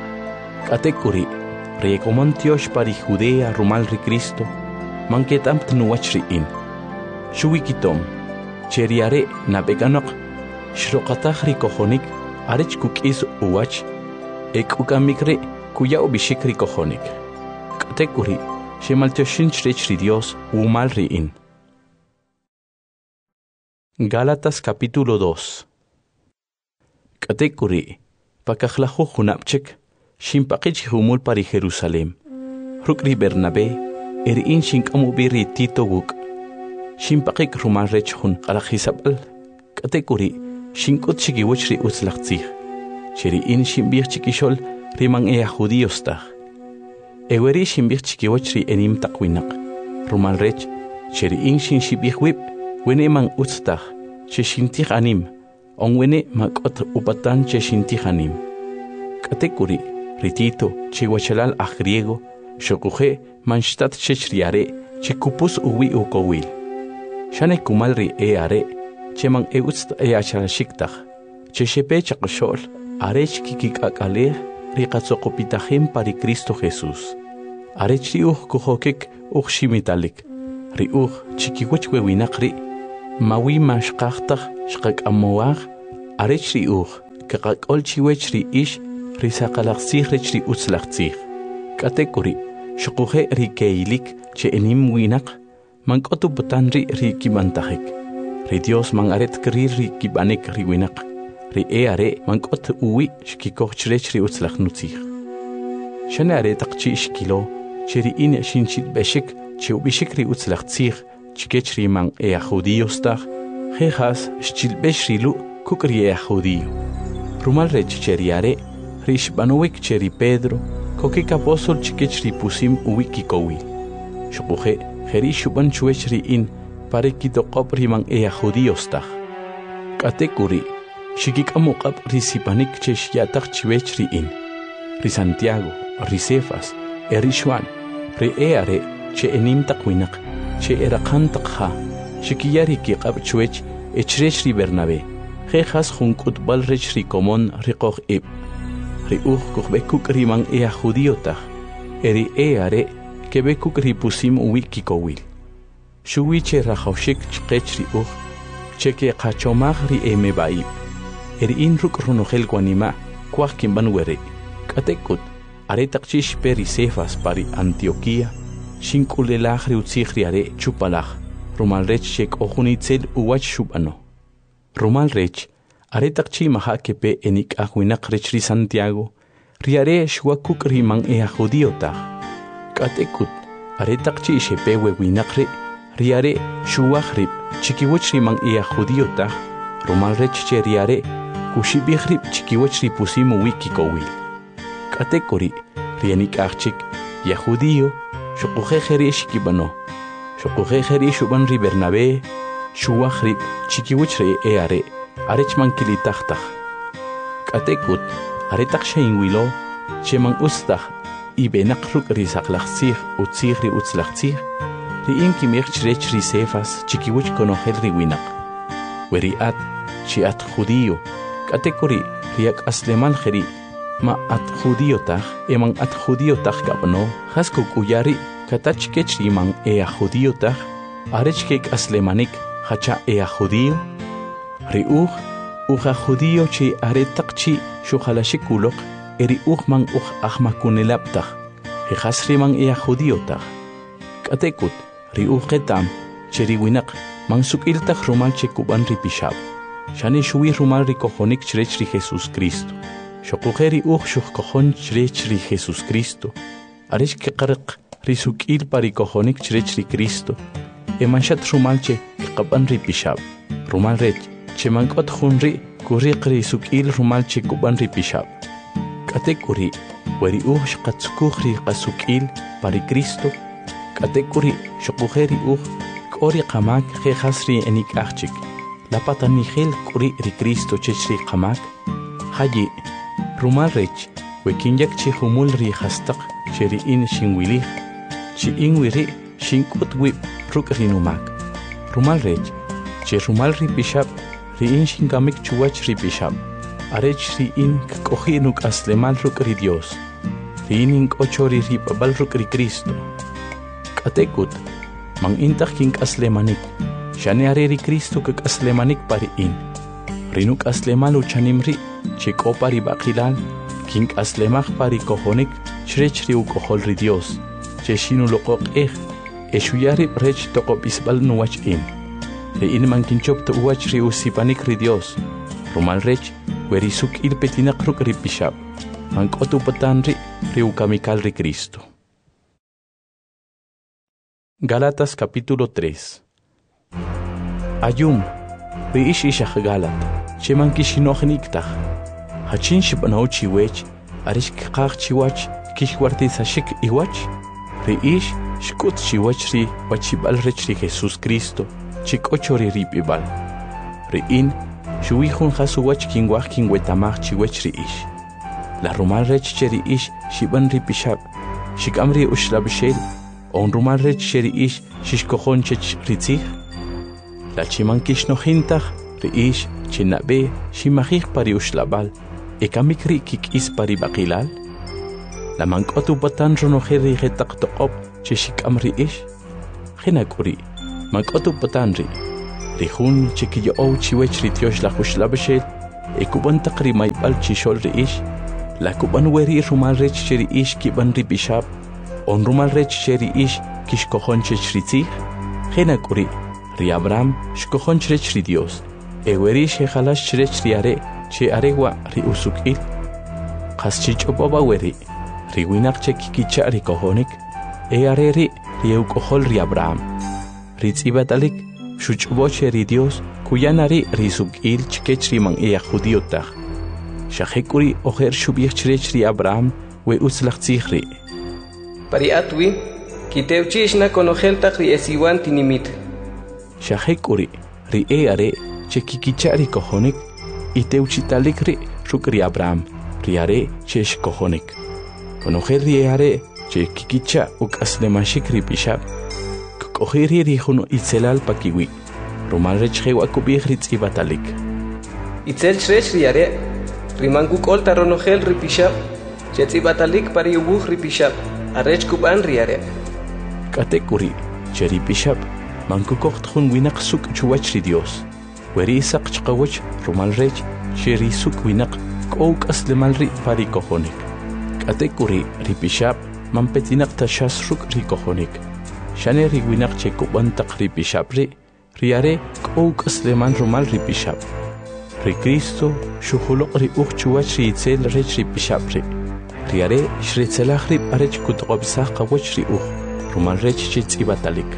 Katekuri rekomontiosh pari Judea rumal ri Cristo. Manketam tnuwach ri in. Shui kitom. Cheriare nabeganok, shroqataj rikojonik, arech kukis uwach, ekukamikre kuya ubishik rikojonik. Katekuri, shemaltioshin chrech ri Dios umal riin. Gálatas capítulo dos. Katekuri, pakajlajo junapchek, shimpaqich humul pari Jerusalem. Rukri Bernabé, erin shinkamubiri Tito wuk. Shimpaqik rumal rech hun qalajisabal. Katekuri shinkut chikiwich ri utzlachtzich. Cheri in shimbich chikishol riman ea judíostach. Eweri shimbich chikiwich ri enim takwinak. Rumal rech cheri in shin shibich wip wene man utztach che shintich anim. On wene makot upatan che shintich anim. Katekuri ritito chiwachalal a griego shokuje manshtat chechriare chikupus uwi ukowil. Shane kumalri e are, cheman e utst e achalashiktaj, che shepe chakshol, arech kikik akale, riqatzokopitahim pari Cristo Jesús. Arech riuj kuhokik uj shimitalik, riuj chikiwech wewinakri, mawi mashqaqtaq shqaq'amuwaq arech ri'uj kaqak'ol chiwech ri'ix risaqalaqsij rech ri'utzlaqtzij k'atek'uri xuquje rikeilik che enim winaq mank'otu patan ri rikib'antajik ri Dios man aret kri rikib'anik ri winaq ri e are mank'ot uwi xkikoj chrech ri'utzlaqnutzij xane are taqchi xkilo che ri'in xinchitb'exik che ub'ixik ri'utzlaqtzij chikech ri man e a judíostaj jejas xchilb'ex rilu' kuk' ri e a judío rumal rech che ri are ri xb'anuwik che ri Pedro kokik apóstol chikech ri pusim uwi kikowil xuquje jeri xub'an chuwech ri'in pare kitoqob ri man e a judíostaj k'atek'uri xikik'amuq'ab' ri sipanik che xya'taj chiwech ri'in ri Santiago ri Cefas e ri Xuan ri e are che enim taq winaq che eraqan taq ja xikiya rikiq'ab' chuwech echrech ri Bernabé jejas jun k'utb'al rech ri komon riqoj ib' ri uj kujb'ek kuk' ri man e a judíotaj e ri e are keb'ek kuk' ri pusim uwi kikowil xuwi che rajawxik chqech ri uj che keqachomaj ri e meb'a'ib' e ri'in ruk' runojel wanima' kwaj kinb'an weri' k'atek'ut are taqchi xpe ri Cefas pa ri Antioquía xink'ulelaj ri utzij ri are chupalaj rumal rech che k'o jun itzel uwach xub'ano rumal rech are taqchi maja kepe enik'aj winaq rech ri Santiago ri are xwa kuk' ri man e a judíotaj k'atek'ut are taqchi xepe we winaq ri' ri are xuwaj rib' chikiwech ri man e a judíotaj rumal rech che ri are kuxib'ij rib' chikiwech ri pusim uwi kikowil k'atek'uri ri enik'aj chik ya judío xuquje jeri xikib'ano xuquje jeri xub'an ri Bernabé xuwaj rib' chikiwech ri e are arech man kilitajtaj k'atek'ut are taq xeinwilo che man ustaj ib'enaq ruk' ri saqlaqtzij utzij ri utzlaqtzij ri'in kimej chrech ri Cefas chikiwech konojel ri winaq we ri at chi at judío k'atek'uri ri ak'aslemal jeri ma at judíotaj e man at judíotaj kab'no jas kuk'uyari katach kech ri man e a judíotaj arech kek'aslemanik jacha e a judío ri uj uj a judío che are taqchi xuqalaxik uloq e ri uj man uj ajmakunelab'taj jejas ri man e a judíotaj k'atek'ut ri uj qetam che ri winaq man suk'iltaj rumal che kub'an ri pixab' xani xuwi rumal ri kojonik chrech ri Jesucristo xuquje ri uj xujkojon chrech ri Jesucristo arech keqarq ri suk'il pa ri kojonik chrech ri Cristo e manxat rumal che keqab'an ri pixab' rumal rech che mank'ot jun ri' kuriq ri suk'il rumal che kub'an ri pixab' k'atek'uri we ri uj xqatzukuj ri qasuk'il pa ri Cristo k'atek'uri xuquje ri uj k'o ri qamak jejas ri enik'aj chik lapatanijel k'uri ri Cristo chech ri qamak jayi rumal rech we kinyak chi jumul ri jastaq che ri'in xinwilij chi in wiri' xink'ut wib' ruk' ri numak rumal rech che rumal ri pixab' ri'in xinkamik chuwach ri pixab' arech ri'in kk'oji' nuk'aslemal ruk' ri Dios ri'in ink'ocho ri rib'ab'al ruk' ri Cristo k'atek'ut man intaj kink'aslemanik xane are ri Cristo k'aslemanik pa ri'in ri nuk'aslemal uchanim ri' che k'o pa ri b'aqilal kink'aslemaj pa ri kojonik chrech ri uk'ojol ri Dios che xinuloqoq'ej e xuya rib' rech toq'ob'isb'al nuwach in ri'in man kinchop tu'wach ri usipanik ri Dios rumal rech we ri suk'il petinaq ruk' ri pixab' man k'ot upatan ri' ri ukamikal ri Cristo. Gálatas capítulo tres. Ayum ri'ix ixaj Gálata che man kixinojniktaj hachin xib'anaw chiwech arix kqaj chiwach kixwartisaxik iwach ri'ix xk'ut chiwach ri wachib'al rech ri Jesucristo chi k'ocho ri rib'ib'al ri'in xuwi jun jas uwach kinwaj kinwetamaj chiwech ri'ix la rumal rech che ri'ix xib'an ri pixab' xik'am ri uxlab'xel on rumal rech che ri'ix xixkojon chech ri tzij la chiman kixnojintaj ri'ix che nab'e ximajij pa ri uxlab'al e kamik ri' kik'is pa ri b'aqilal la man k'ot upatan ronojel ri jetaq toq'ob che xik'am ri'ix jena k'uri man k'ot upatan ri' rihun chiquillo ou chiwech ritiosh la jushlabeshel ekuban taqri maybal chishol riish la kuban weri rumal rech cheri ish kiban ribishab on rumal rech cheri ish kishkohon chechritzi jena kuri ri Abraham shkohon chechri Dios e weri shehalash chech riare che aregwa ri usukil qaschicho baba weri ri winaq chekikicha ri kohonik e areri ri ukohol ri Abraham ri tsibatalik shuchbo cheri Dios kuyanari ri sukil chkechri man e judíotag shahekuri oher shubich chechri Abraham we uslachzichri pari atwi kitewchishna konohel taqri esiwan tinimit shahekuri ri e are chekikichari kohonik iteuchitalik ri shukri Abraham ri are chesh kohonik konohel ri are chekikicha ukaslemashik ri bishab kohiri ri huno itzelal pakiwi rumal rechhewa kubih ri tsibatalik itzel chresh ri are rimangu kolta ronohel ri bishab chetsibatalik pari ubuh ri bishab arech kuban ri are katekuri cheri bishab manku kochtkhun winaq suk chuwach ri Dios weri saq chqawach rumal rech cheri suk winaq kouk aslemal ri pari kohonik katekuri ri bishab mampetinaq tashas ruk ri kohonik shane ri winaq chekuban taq ri bishab ri riare kouk asleman rumal ri bishab ri Cristo shuhuluq ri uq chuwach ri itzel rech ri bishab ri riare shritzelach ri arech kutqobsaq qawach ri uq rumal rech chitz'ibatalik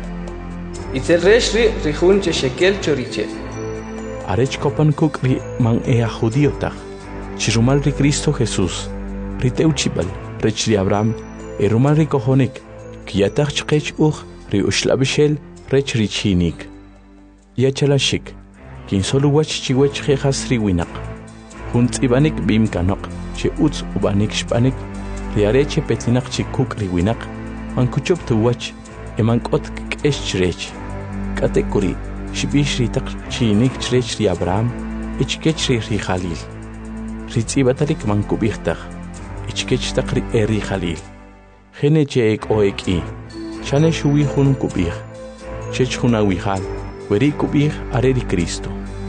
itzel rech ri rihun che shekel choriche arech kopan kuk ri man ea judíotag chirumal ri Cristo Jesús ri teuchibal rech ri Abraham e rumal ri kohonik kiyatag chqech uq ri ushlabishel rech ri chinik yachalashik kin solo wach chiwech khas ri winaq hunt ibanik bim kanaq che utz ubanik shpanik ri areche petinaq chikuk ri winaq man kuchop tu wach e man kot kesh chrech katekuri shibish ri taq chinik chrech ri Abraham ichkech ri ri Khalil ri tsibatalik man kubihtar ichkech taq ri eri Khalil khene che ek oeki chane shuwi hun kubih chech huna wihal weri kubih are ri Cristo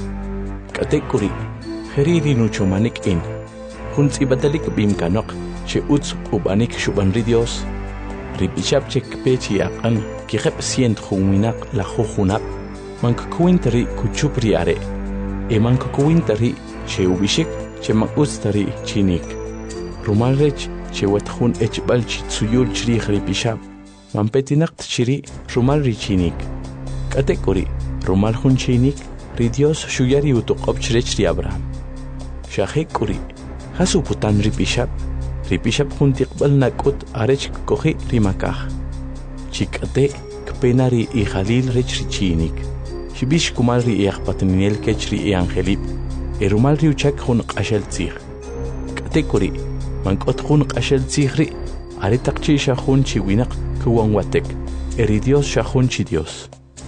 katekuri heriri nucho manik in hun tsibatalik bim kanaq che utz ubanik shuban ri Dios ri bishab chek pechi aqan ki khep sient khunaq la khunaq man kuintari kuchupri are e man kuintari che ubishik che makustari chinik rumal rech che watkhun echbal chitsuyul chri khri bishab man petinaq chiri rumal ri chinik katekuri rumal hun chinik ri Dios shuyari utuqob chrech ri Abraham shahekuri hasu putan ri bishab ri bishab hun tiqbal nakut arech kohi ri makah chikate kpenari i Khalil rech ri chinik shibish kumal ri yaqpatninel kech ri angelip e rumal ri uchak hun qashal tsikh katekuri man kot hun qashal tsikh ri are taqchi shahun chi winaq kuwan watek e ri Dios shahun chi Dios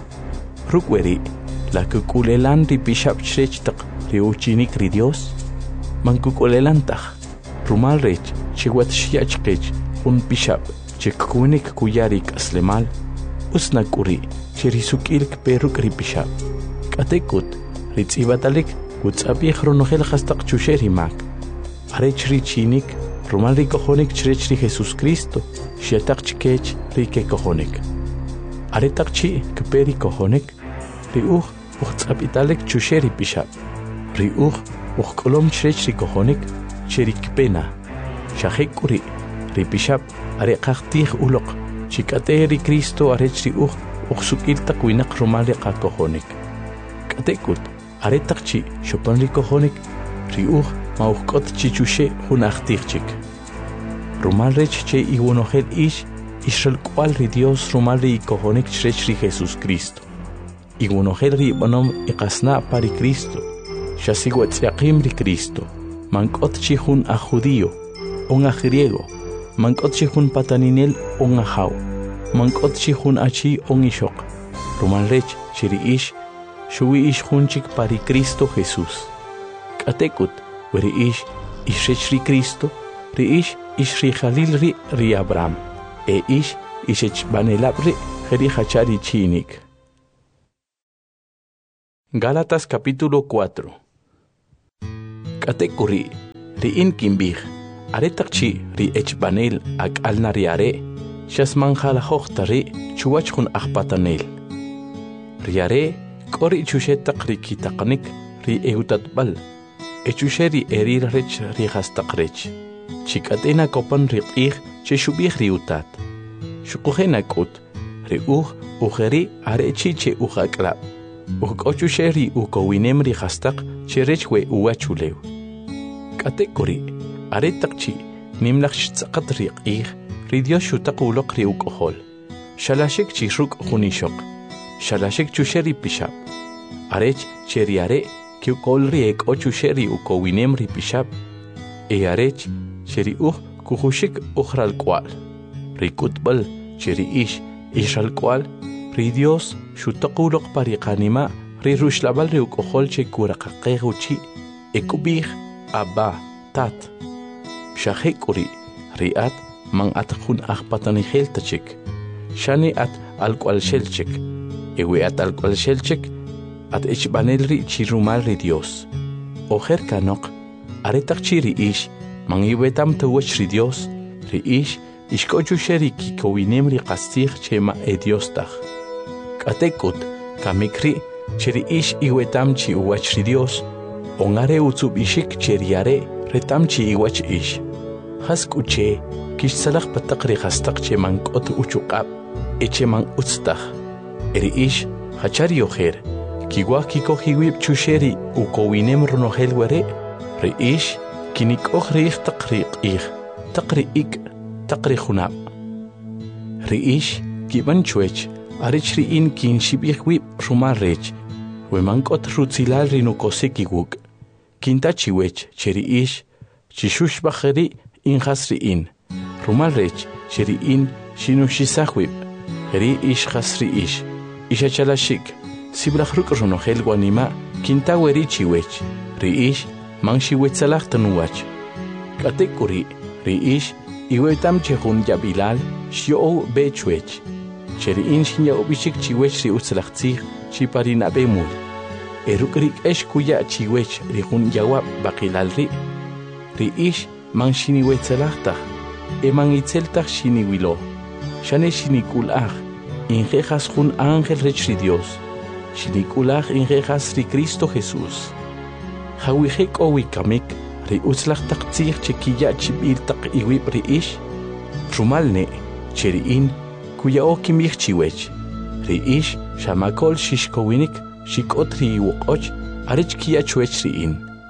rukweri la kukulelan ri bishab chrech taq ri uchinik ri Dios man kukulelan taq rumal rech chiwat shiach qech un bishab chikunik kuyarik aslemal usnak uri chirisukil peruk ri bishab katekut ri tsibatalik utsabi khronohel khastaq chusheri mak are chri chinik rumal ri kohonik chrech ri Jesus Cristo shiataq chkech ri ke kohonik are taqchi kperi kohonik ri uq uqtsabitalik chusheri bishab ri uq uqkolom chrech ri kohonik cherik pena shahekuri ri bishab are qaqtih uloq chikate ri Cristo are chri uq uqsukil taqwinaq rumal ri qakohonik katekut are taqchi shopan ri kohonik ri uq mauqot chichushe hunaqtihchik rumal rech che iwonohel ish ishral kwal ri Dios rumal ri kohonik chrech ri Jesus Cristo iwonohel ri bonom iqasna pari Cristo shasiwat yaqim ri Cristo mankot chi hun a judío un a griego mankot chi hun pataninel un a jaw mankot chi hun a chi un ishok rumal rech chiri ish shuwi ish hun chik pari Cristo Jesús katekut weri ish ishech ri Cristo ri ish ish ri Khalil ri ri Abraham e ish ishech banelab ri kheri khachari chinik Gálatas capítulo cuatro. Katekuri, ri in kimbih, aretakchi ri echbanel ak alnariare, shasmanjala hochtari, chuachun akpatanel. Riare, kori chushetak ri kitakanik, ri eutatbal, echusheri erir rech ri hastakrech. Chikatena kopan ri ih, cheshubih ri utat. Shukujena kut, ri uh, ujeri arechi che ujaklab. Ukochusheri ukowinem ri hastak, cherechwe uachulew. Katekori, aretakchi, nimlach tzakat ri ih, ri Dios shutakulok ri ukohol. Shalashik chishuk hunishok. Shalashik chusheri pishab. Arech cheriare, kiukol ri ek ochusheri ukowinem ri pishab. E arech, cheri uh, kuhushik uhral kwal. Ri kutbal, cheri ish, ishal kwal. Ri Dios shutakulok pariqanima, ri rushlabal ri ukohol che kurakaqeguchi, ekubih, Abba, tat. Shahekuri, riat, man at hun achpatani heltachik. Shani at alqual shelchik. Ewe at alqual shelchik, at echbanelri chirumalri Dios. Ojer kanok, aretak chiri ish, man iwetam tawachri Dios, ri ish, ishkochu sheri kikowinemri qastig chema e Dios tach. Katekut, kamikri, chiri ish iwetam chi uwachri Dios, Ongare utsub ishik cheriare retamchi iwach ish. Hask uche, kish salak patakri hastak che man kot uchuqab, eche man utstach. Eri ish, hachari ojer, kiwa kiko hiwib chusheri ukowinem runohel were, re ish, kinik och reich takri ich, takri ik, takri khunab. Re ish, kiban chuech, arich ri in kin shibich wib rumal rech, we man kot rutzilal rinukoseki wuk. Kintachi wech cheri ish, chishush bacheri in hasri in. Rumal rech cheri in shinushisahwib. Heri ish hasri ish. Isha chalashik. Siblachruk runohel guanima. Kintaweri chiwech. Ri ish man shiwetzalah tanuach. Katekuri. Ri ish iwetam chehun yabilal shio bechwech. Cheri in shinya obishik chiwech ri utzalachtzig chiparina bemul. Erukrik esh kuya chiwech rihun yawab bakilalri. Ri ish man shiniwetzelachta. Eman itzeltach shiniwilo. Shane shinikulach. Injejas hun ángel rech ri Dios. Shinikulach injejas ri Cristo Jesús. Hawihek owikamik ri utzlachtak tzig chekiya chibiltak iwib ri ish. Rumalne cheri in kuya okimich chiwech. Ri ish shamakol shishkowinik. Shikotri wukoch, arech kia chuechri in.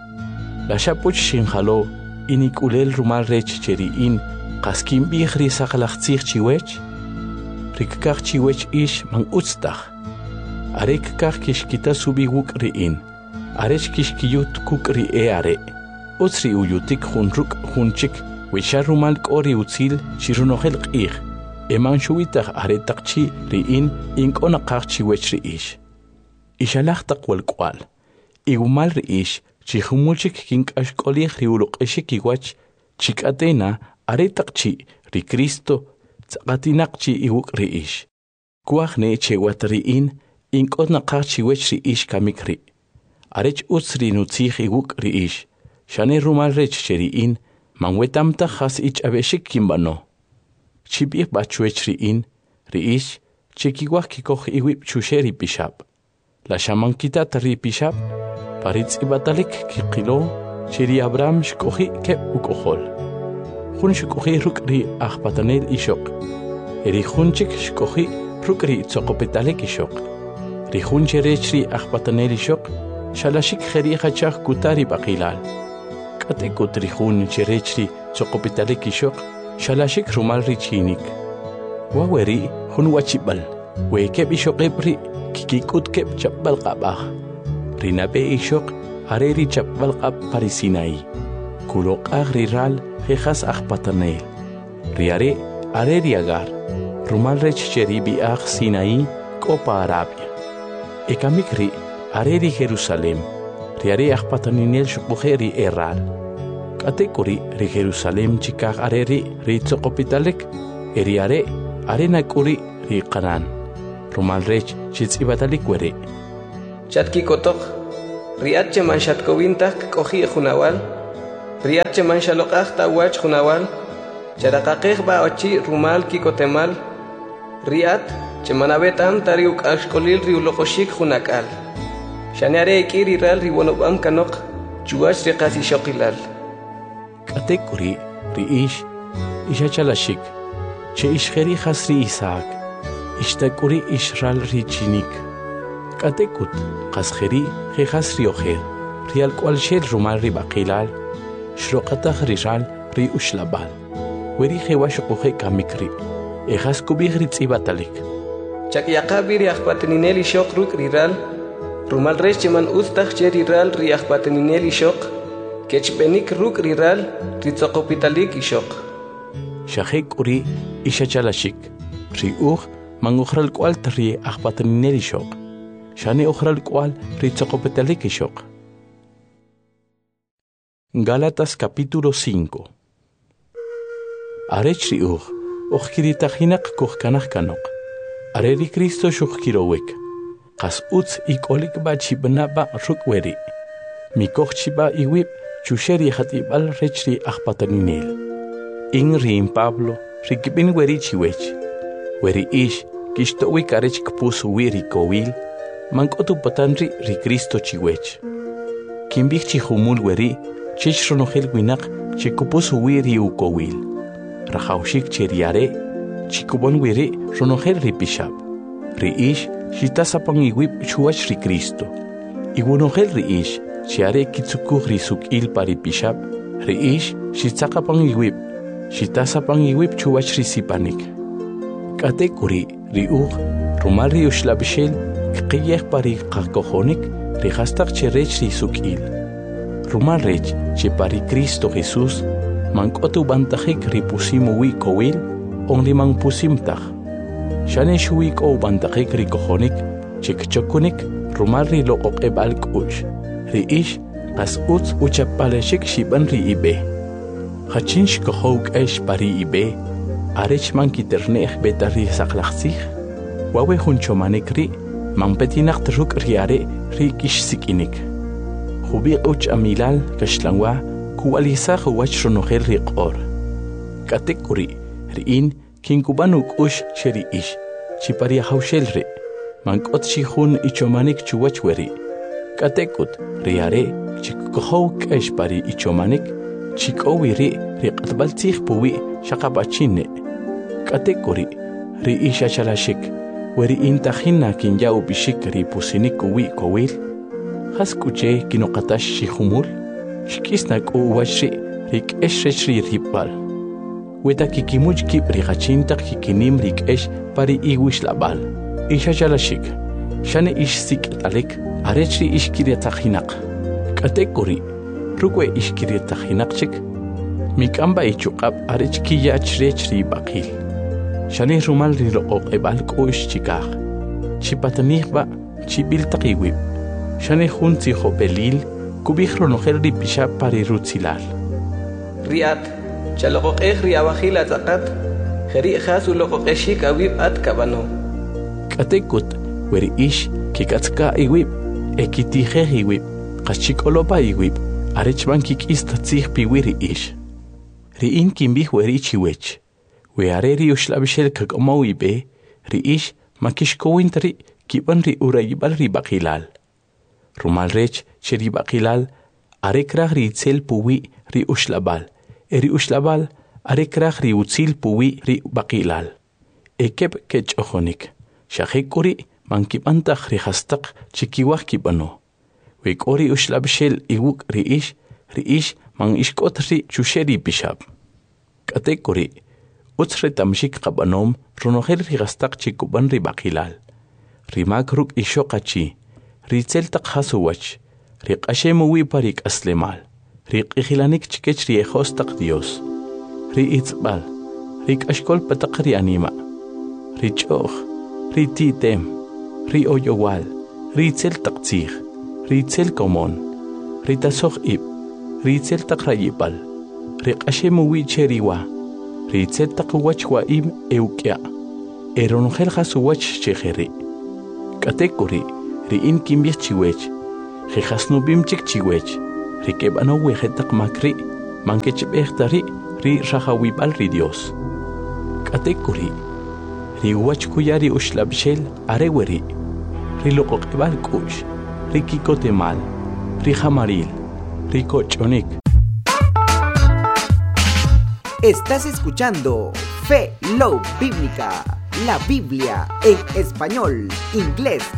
La shapuch shinjalo, inikulel rumal rech cheri in, kaskim bihri sakalachtzig chiwech. Rikkach chiwech ish man utstach. Arek kach kishkita subi wuk ri in. Arech kishkiyut kuk ri e are. Utsri uyutik hunruk hunchik, wisha rumal kori utzil shirunohel qih. Eman shuitach aretakchi ri in, inkonakach chiwech ri ish. Ishalachtak walkwal. Igumal riish, chihumulchik kink ashkolih riuluq eshikiwach, chikatena aretakchi ri Cristo, tzakatinakchi iwuk riish. Kuachne chewat riin, inkot nakakchi wech riish kamikri. Arech utsri nutzih iwuk riish. Shane rumal rech cheriin, manwetamta has ich abeshik kimbano. Chibih bachuech riin, riish, chekiwach kikoch iwip chusheri pishab. La shamankita tari pishab, paritz ibatalik kikilo, cheri Abraham shkohi kep ukohol. Hun shkohi rukri achpatanel ishok. Eri hunchik shkohi rukri tzokopetalik ishok. Ri hun cherechri achpatanel ishok, shalashik kheri hachach kutari bakilal. Katekut ri hun cherechri tzokopetalik ishok, shalashik rumal richinik. Waweri hun wachibal, wekep ishok ebri, kikikut kep chapbal qabah. Rinabe ishok hareri chapbal qab parisinai. Kulok agriral jejas achpatanel. Riare areri agar. Rumal rech cheribi ag Sinai kopa Arabia. Ekamikri areri Jerusalem. Riare achpataninel shukbuheri eral. Katekuri ri Jerusalem chikag areri ri tzokopitalek. Eriare arena kuri ri Qanan. Rumal rech chitz ibatalik were. chatki kotok, riat che man shatkowintak kohi junawal, riat che man shalokach tawach junawal, charakakech ba ochi rumal kikotemal, riat che manabetam tariuk ashkolil riulokoshik junakal, shaneare ikiriral riwonobam kanok, chuach riqasi shokilal. Katekuri riish ishachalashik, che ishkheri khasri Isaac, ishtakuri ishral richinik. Katekut qaskheri khasri ocher, rial kwalshel rumal ribaqilal, shroqatah rijal ri ushlabal. Weri khewash oche kamikri, ehas kubih ritzibatalik. Chakyaqabi riaqpatenineli shok ruk riral, rumal rechiman ustach che riral riaqpatenineli shok, kechbenik ruk riral ritzokopitalik ishok. Shahek uri ishachalashik, riuch mangukhral kwal tri aqpatenineli shok, shane ukhral kwal ritzokopitalik ishok. Gálatas capítulo cinco. Arech riuch, ochkiritajinak kohkanach kanok. Areri Cristo shukirowek. Kas utz ikolik ba chibna ba rukweri. Mikoch chiba iwip chusheri hatibal rechri achpataninel. In rin Pablo, rikibin weri chiwech. Weri ish, kistowik arech kpus wiri kowil, mankotu patanri ri Cristo chiwech. Kimbich chihumul weri, chich ronogel winak, chikupus wiri ukowil. Rajaushik cheriare, chikubon wiri ronogel ripishab. Riish, shitasapang iwip chuach ri Cristo. Iwonogel riish, chiare kitsuku risuk il paripishab. Riish, shitsakapang iwip, shitasapang iwip chuach risipanik. Katekuri, riug, rumal riushlabishel, kiyeh pari kakohonik, rihastak cherech risuk il. Rumal rech, che pari Cristo Jesús, mankotu bantajik ripusimu wi kowil, on limang pusimtach. Shane shuik o bantajik rikohonik, chikchokunik, rumal ri look ebal kush. Riish, as uts uchapaleshik shiban ri ibe. Hachinsh kohok esh pari ibe, arech man kiternech betari saklachsich, wawe hunchomanik ri, man petinak truk riare ri kish sikinik. Hubi uch amilal kashlangwa, kuwalisa huwach ronogel riqor. Katekuri, riin, kinkubanuk ush sheri ish, chipari haushel ri, mankot shihun ichomanik chuwach weri. Katekut, riare, chikukohok esh pari ichomanik, chikowiri riqatbaltzih puwi shaqapachine. Katekuri, ri isha chalashik, weri intajina kinyau bishik ri pusinik uwi kowil, haskuche kinokatash shihumul, shkisnak uwashi rik eshri ripal. Weta kikimuch kip rikachintak kikinim rik esh pari iwish labal. Isha chalashik, shane ish sik talik, arechri ish kiriatajinak. Katekuri, rukwe ish kiriatajinak chik, mikamba ichukab arech kiyach rechri bakil. Shane rumal rilo ebal kush chikach. Chipatanih ba, chibil takiwib. Shane junti hopelil, kubihro noher ripisha pari rutzilal. Riat, chalokok eh riawahil at zakat, heri khas ulokok eshik awib at kabano. Katekut, weri ish, kikatska iwib, ekitihe iwib, kachikolopa iwib, arechman kikistatzih piwiri ish. Riin kimbih weri chiwech, we areri ushlabishel kakomo ibe, ri ish, makishkowintri, kiban ri urayibal ribakilal. Rumal rech cheri bakilal, arekrach ri itzel puwi ri ushlabal, eri ushlabal, arekrach ri utzil puwi ri bakilal. Ekep kech ojonik, shahekuri mankipantach ri hastak chikiwach kibano. Wek ori ushlabshel iwuk ri ish, ri ish man ishkot ri chusheri bishab. Katekuri, utsre tamshik kabanom, ronoher ri hastak chikuban ri bakilal. Rimak ruk ishokachi, ritzel tak hasuwach, rik ashemu wiparik aslemal, rik ihilanik chikech ri ejos tak Dios, ri itzbal, rik ashkol patak ri anima, ri choch, ri titem, ri oyowal, ri tzel tak tzich, ri tzel komon, ri tasoch ib, ri tzel tak rayipal, rik ashemu wicheriwa, ri tzel tak wachwa im eukya, eronogel hasuwach checheri. Katekuri, ri'in kimbiej chiwech, jejasnubim chik chiwech, rikebano wejetak makri, mankechibej tari, ri rajawibal ri Dios. Katekuri, ri wachkuyari ushlabshel areweri, ri loqoqibal kush, ri kikotemal, ri jamaril, ri kochonik. Estás escuchando Fe Love Bíblica, la Biblia en español, inglés